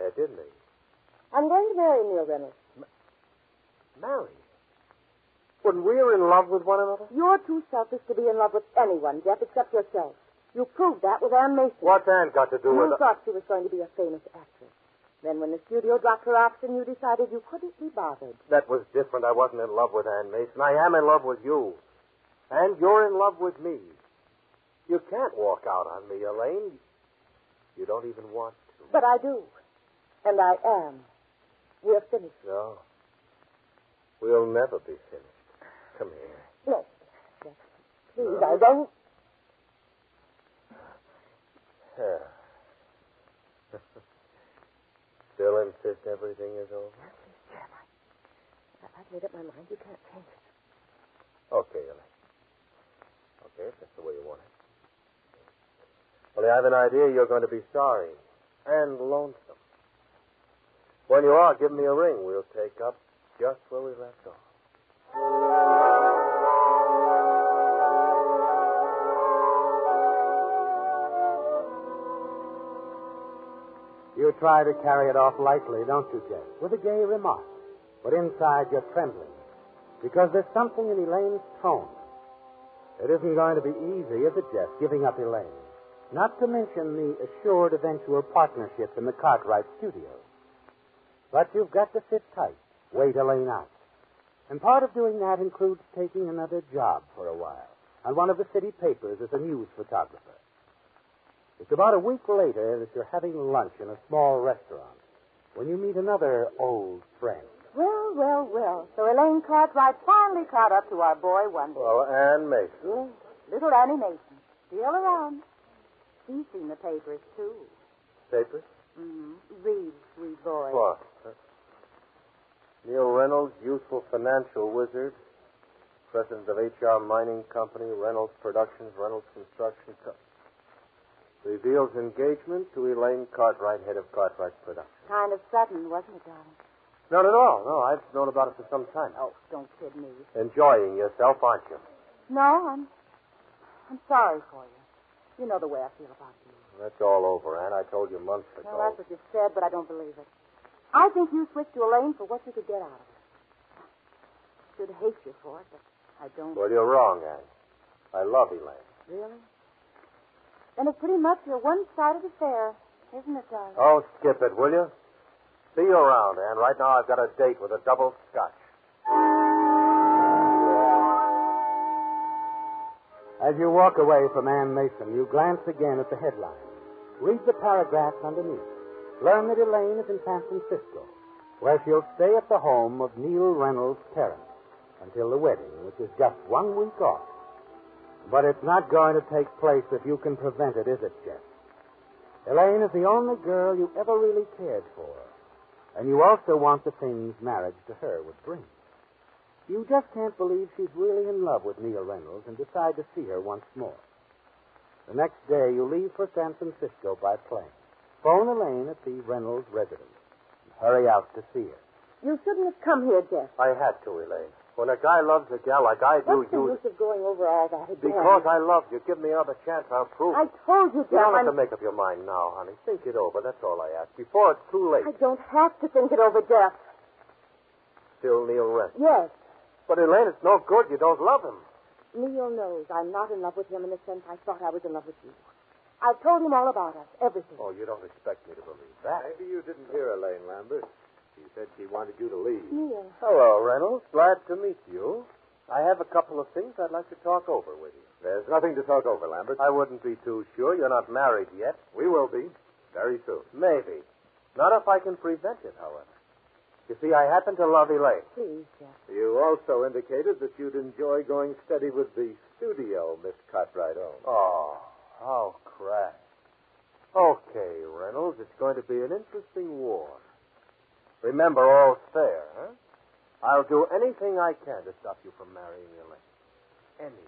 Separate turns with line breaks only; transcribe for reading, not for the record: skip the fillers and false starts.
Yeah, didn't he?
I'm going to marry Neil Reynolds.
Marry? When we're in love with one another?
You're too selfish to be in love with anyone, Jeff, except yourself. You proved that with Ann Mason.
What's Ann got to do with
You
it?
thought she was going to be a famous actress. Then when the studio dropped her option, you decided you couldn't be bothered.
That was different. I wasn't in love with Ann Mason. I am in love with you. And you're in love with me. You can't walk out on me, Elaine. You don't even want to.
But I do. And I am. We're finished.
No. We'll never be finished. Come here.
No. Jeff, please, I don't.
Still insist everything is over?
Please, Jeff, I've made up my mind. You can't change it.
Okay, Elaine. Okay, if that's the way you want it. Well, I have an idea you're going to be sorry and lonesome. When you are, give me a ring. We'll take up just where we left off.
You try to carry it off lightly, don't you, Jeff? With a gay remark. But inside you're trembling. Because there's something in Elaine's tone. It isn't going to be easy, is it, Jeff, giving up Elaine? Not to mention the assured eventual partnership in the Cartwright studio. But you've got to sit tight, wait Elaine out. And part of doing that includes taking another job for a while on one of the city papers as a news photographer. It's about a week later that you're having lunch in a small restaurant when you meet another old friend.
Well. So Elaine Cartwright finally caught up to our boy one day.
Well, Ann Mason.
Yes, little Annie Mason. Still around. She's seen the papers, too.
Papers?
Mm-hmm. Read, sweet boy.
What? Neil Reynolds, youthful financial wizard, president of HR Mining Company, Reynolds Productions, Reynolds Construction reveals engagement to Elaine Cartwright, head of Cartwright Productions.
Kind of sudden, wasn't it, darling?
Not at all. No, I've known about it for some time.
Oh, don't kid me.
Enjoying yourself, aren't you?
No, I'm sorry for you. You know the way I feel about you.
That's all over, Ann. I told you months ago.
Well, that's what you said, but I don't believe it. I think you switched to Elaine for what you could get out of her. I should hate you for it, but I don't.
Well, you're wrong, Ann. I love Elaine.
Really? Then it's pretty much your one-sided affair, isn't it, darling?
Oh, skip it, will you? See you around, Ann. Right now I've got a date with a double scotch.
As you walk away from Ann Mason, you glance again at the headline. Read the paragraphs underneath. Learn that Elaine is in San Francisco, where she'll stay at the home of Neil Reynolds' parents until the wedding, which is just 1 week off. But it's not going to take place if you can prevent it, is it, Jeff? Elaine is the only girl you ever really cared for. And you also want the things marriage to her would bring. You just can't believe she's really in love with Neil Reynolds and decide to see her once more. The next day, you leave for San Francisco by plane. Phone Elaine at the Reynolds residence. And hurry out to see her.
You shouldn't have come here, Jeff.
I had to, Elaine. When a guy loves a gal like I do,
What's the use of going over all that again?
Because I love you. Give me another chance, I'll prove
I
it.
told you,
You
Jeff.
don't have to make up your mind now, honey. Think it over. That's all I ask. Before it's too late.
I don't have to think it over, Jeff.
Still Neil Reynolds.
Yes.
But, Elaine, it's no good. You don't love him.
Neil knows I'm not in love with him in the sense I thought I was in love with you. I've told him all about us, everything.
Oh, you don't expect me to believe that.
Maybe you didn't hear Elaine, Lambert. She said she wanted you to leave.
Neil.
Hello, Reynolds. Glad to meet you. I have a couple of things I'd like to talk over with you.
There's nothing to talk over, Lambert.
I wouldn't be too sure. You're not married yet.
We will be. Very soon.
Maybe. Not if I can prevent it, however. You see, I happen to love Elaine.
Please, Jeff.
You also indicated that you'd enjoy going steady with the studio Miss Cartwright owns.
Oh, how crass. Okay, Reynolds, it's going to be an interesting war. Remember, all's fair, huh? I'll do anything I can to stop you from marrying Elaine. Anything.